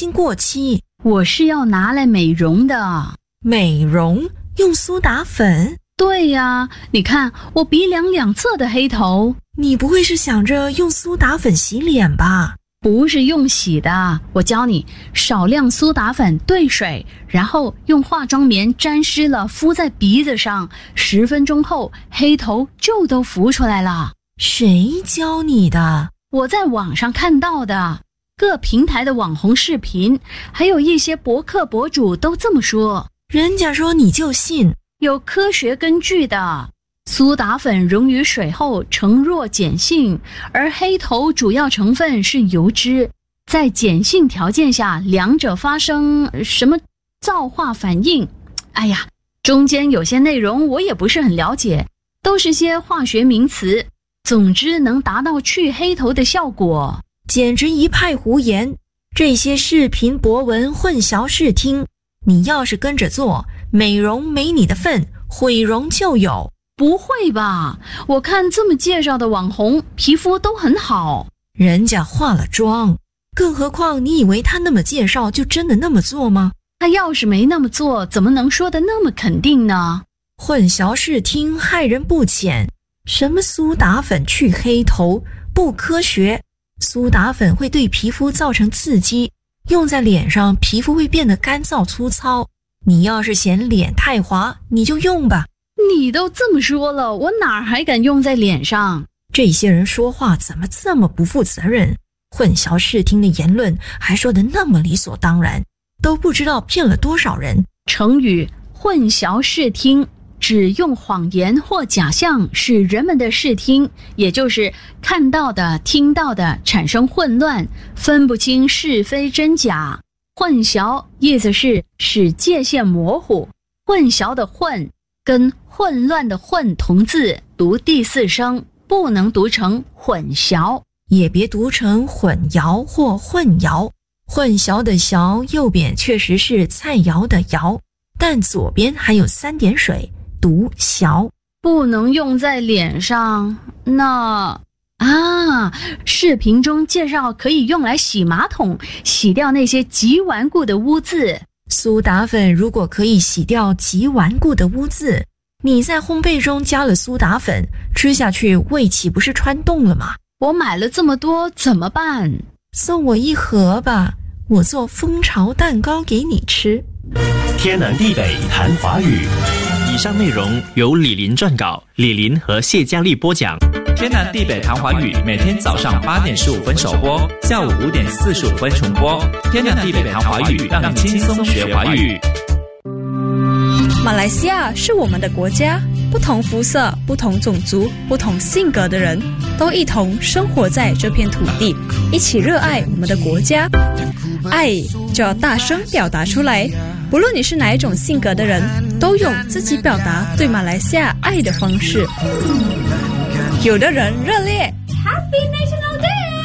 心过期。 我是要拿来美容的。 美容？用苏打粉？ 对呀，你看我鼻梁两侧的黑头。 你不会是想着用苏打粉洗脸吧？ 不是用洗的，我教你，少量苏打粉兑水，然后用化妆棉沾湿了敷在鼻子上，10分钟后黑头就都浮出来了。 谁教你的？ 我在网上看到的，各平台的网红视频，还有一些博客博主都这么说。 人家说你就信？ 有科学根据的。苏打粉溶于水后呈弱碱性，而黑头主要成分是油脂，在碱性条件下，两者发生什么皂化反应？哎呀，中间有些内容我也不是很了解，都是些化学名词。总之能达到去黑头的效果， 简直一派胡言。这些视频博文混淆视听，你要是跟着做，美容没你的份，毁容就有。 不会吧？我看这么介绍的网红皮肤都很好， 人家化了妆，更何况你以为他那么介绍就真的那么做吗？ 他要是没那么做，怎么能说的那么肯定呢？ 混淆视听，害人不浅。什么苏打粉去黑头，不科学。苏打粉会对皮肤造成刺激，用在脸上皮肤会变得干燥粗糙。你要是嫌脸太滑，你就用吧。 你都这么说了，我哪还敢用在脸上？ 这些人说话怎么这么不负责任？混淆视听的言论还说得那么理所当然，都不知道骗了多少人。 成语混淆视听指用谎言或假象使人们的视听，也就是看到的听到的产生混乱，分不清是非真假。混淆意思是使界限模糊，混淆的混跟混乱的混同字，读第4声，不能读成混淆， 也别读成混淆或混淆。混淆的淆右边确实是菜肴的肴，但左边还有3点水，读淆。 不能用在脸上。那视频中介绍可以用来洗马桶，洗掉那些极顽固的污渍。 苏打粉如果可以洗掉极顽固的污渍，你在烘焙中加了苏打粉，吃下去胃岂不是穿洞了吗？ 我买了这么多怎么办？ 送我1盒吧，我做蜂巢蛋糕给你吃。 天南地北谈华语。 以上内容由李林撰稿，李林和谢佳丽播讲。 天南地北谈华语，每天早上8点15分首播，下午5点45分重播。天南地北谈华语，让你轻松学华语。 马来西亚是我们的国家，不同肤色、不同种族、不同性格的人都一同生活在这片土地，一起热爱我们的国家。爱就要大声表达出来，不论你是哪一种性格的人，都用自己表达对马来西亚爱的方式。有的人热烈 Happy National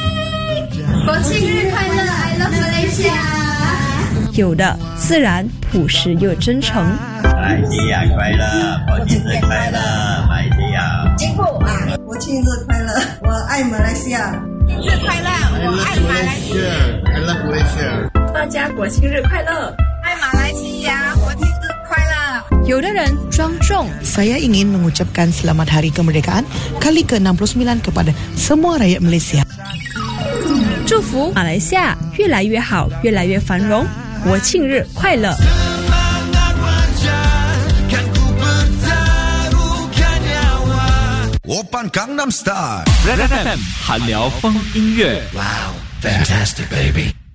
Day， 国庆日快乐 I love Malaysia。 有的自然朴实又真诚， 马来西亚快乐，国庆日快乐，马来西亚进步啊！ 国庆日快乐，我爱马来西亚。 庆日快乐，我爱马来西亚。 I love Malaysia。 大家国庆日快乐， 爱马来西亚，国庆日快乐。 有的人庄重 Saya ingin mengucapkan selamat hari kemerdekaan kali ke-69 kepada semua rakyat Malaysia。 祝福马来西亚越来越好，越来越繁荣，国庆日快乐。 Open Gangnam Style Red FM 韩聊风音乐。 Wow, fantastic baby。